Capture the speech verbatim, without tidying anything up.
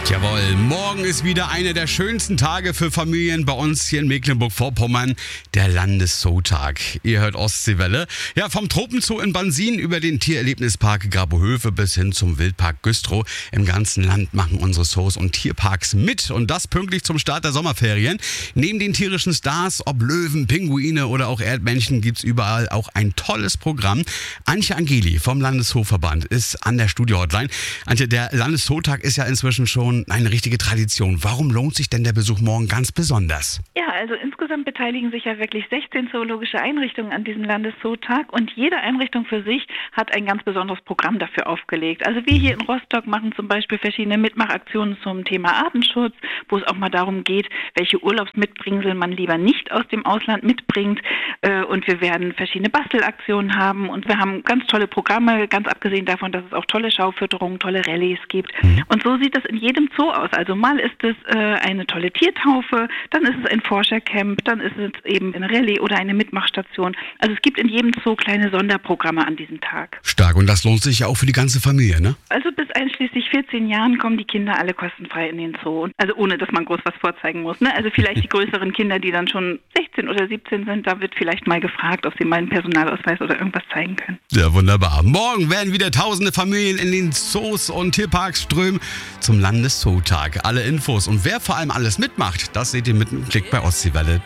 Jawohl, morgen ist wieder einer der schönsten Tage für Familien bei uns hier in Mecklenburg-Vorpommern, der Landeszootag. Ihr hört Ostseewelle. Ja, vom Tropenzoo in Bansin über den Tiererlebnispark Grabohöfe bis hin zum Wildpark Güstrow. Im ganzen Land machen unsere Zoos und Tierparks mit und das pünktlich zum Start der Sommerferien. Neben den tierischen Stars, ob Löwen, Pinguine oder auch Erdmännchen, gibt's überall auch ein tolles Programm. Antje Angeli vom Landeszooverband ist an der Studio-Hotline. Antje, der Landeszootag ist ja inzwischen schon eine richtige Tradition. Warum lohnt sich denn der Besuch morgen ganz besonders? Ja, also insgesamt beteiligen sich ja wirklich sechzehn zoologische Einrichtungen an diesem Landeszootag und jede Einrichtung für sich hat ein ganz besonderes Programm dafür aufgelegt. Also wir hier in Rostock machen zum Beispiel verschiedene Mitmachaktionen zum Thema Artenschutz, wo es auch mal darum geht, welche Urlaubsmitbringsel man lieber nicht aus dem Ausland mitbringt. Und wir werden verschiedene Bastelaktionen haben und wir haben ganz tolle Programme, ganz abgesehen davon, dass es auch tolle Schaufütterungen, tolle Rallyes gibt. Mhm. Und so sieht das in jedem Zoo aus. Also mal ist es äh, eine tolle Tiertaufe, dann ist es ein Forschercamp, dann ist es eben eine Rallye oder eine Mitmachstation. Also es gibt in jedem Zoo kleine Sonderprogramme an diesem Tag. Stark, und das lohnt sich ja auch für die ganze Familie, ne? Also bis einschließlich vierzehn Jahren kommen die Kinder alle kostenfrei in den Zoo. Also ohne, dass man groß was vorzeigen muss, ne? Also vielleicht die größeren Kinder, die dann schon sechzehn oder siebzehn sind, da wird vielleicht mal gefragt, ob sie mal einen Personalausweis oder irgendwas zeigen können. Ja, wunderbar. Morgen werden wieder tausende Familien in den Zoos und Tierparks strömen zum Landeszootag. Alle Infos und wer vor allem alles mitmacht, das seht ihr mit einem Klick bei ostseewelle